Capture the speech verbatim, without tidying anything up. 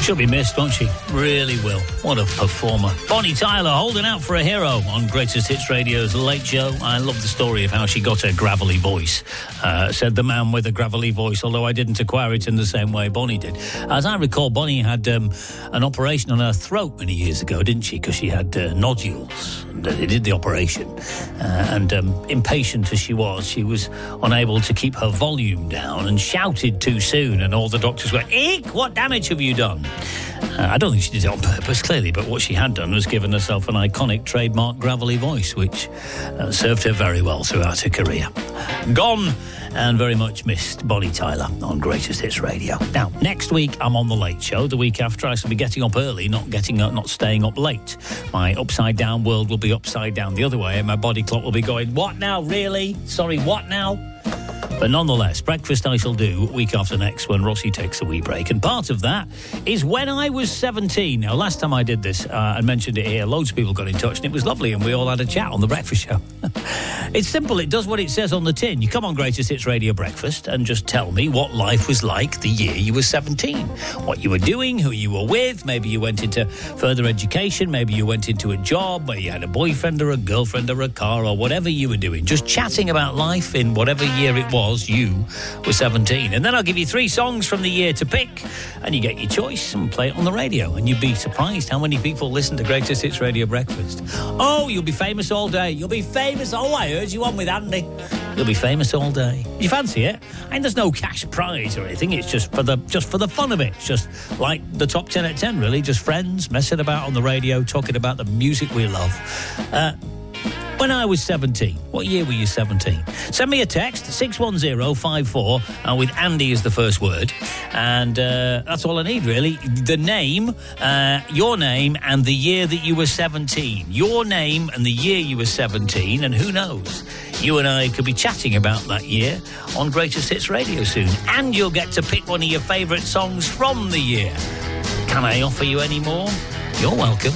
She'll be missed, won't she? Really will. What a performer. Bonnie Tyler holding out for a hero on Greatest Hits Radio's Late Show. I love the story of how she got her gravelly voice, uh, said the man with a gravelly voice, although I didn't acquire it in the same way Bonnie did. As I recall, Bonnie had um, an operation on her throat many years ago, didn't she? Because she had uh, nodules. And, uh, they did the operation. Uh, and um, impatient as she was, she was unable to keep her volume down and shouted too soon. And all the doctors went, "Eek, what damage have you done?" Uh, I don't think she did it on purpose, clearly, but what she had done was given herself an iconic trademark gravelly voice, which uh, served her very well throughout her career. Gone and very much missed, Bonnie Tyler on Greatest Hits Radio. Now, next week, I'm on The Late Show. The week after, I shall be getting up early, not getting up, not staying up late. My upside-down world will be upside down the other way, and my body clock will be going, what now, really? Sorry, what now? But nonetheless, breakfast I shall do week after next when Rossi takes a wee break. And part of that is when I was seventeen. Now, last time I did this, uh, I mentioned it here, loads of people got in touch, and it was lovely, and we all had a chat on The Breakfast Show. It's simple. It does what it says on the tin. You come on Greatest Hits Radio Breakfast and just tell me what life was like the year you were seventeen. What you were doing, who you were with. Maybe you went into further education. Maybe you went into a job where you had a boyfriend or a girlfriend or a car or whatever you were doing. Just chatting about life in whatever year it was you were seventeen. And then I'll give you three songs from the year to pick, and you get your choice and play it on the radio. And you'd be surprised how many people listen to Greatest Hits Radio Breakfast. Oh, you'll be famous all day. You'll be famous. Oh, I heard you on with Andy. You'll be famous all day. You fancy it? And there's no cash prize or anything. It's just for the just for the fun of it. It's just like the top ten at ten, really. Just friends messing about on the radio, talking about the music we love. Uh, When I was seventeen, what year were you seventeen? Send me a text, six one zero five four, uh, with Andy as the first word. And uh, that's all I need, really. The name, uh, your name, and the year that you were seventeen. Your name and the year you were seventeen, and who knows? You and I could be chatting about that year on Greatest Hits Radio soon. And you'll get to pick one of your favourite songs from the year. Can I offer you any more? You're welcome.